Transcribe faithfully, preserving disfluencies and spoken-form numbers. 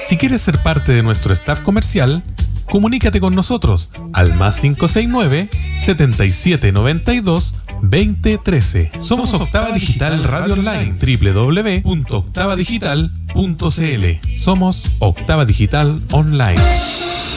Si quieres ser parte de nuestro staff comercial, comunícate con nosotros al más cinco seis nueve, siete siete nueve dos, dos cero uno tres. Somos Octava Digital Radio Online, doble u doble u doble u punto octava digital punto c l. Somos Octava Digital Online.